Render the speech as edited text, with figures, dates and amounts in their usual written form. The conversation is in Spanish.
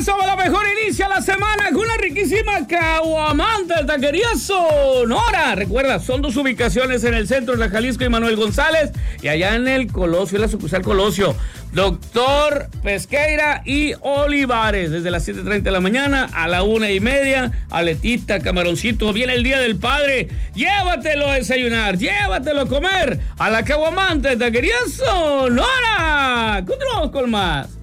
eso, a lo mejor inicia la semana con una riquísima caguamanta de Taquería Sonora. Recuerda, son dos ubicaciones en el centro de la Jalisco y Manuel González, y allá en el Colosio, en la sucursal Colosio. Doctor Pesqueira y Olivares, desde las 7:30 de la mañana a la 1:30, aletita, camaroncito, viene el Día del Padre, llévatelo a desayunar, llévatelo a comer a la caguamanta de Taquería Sonora. Continuamos con más.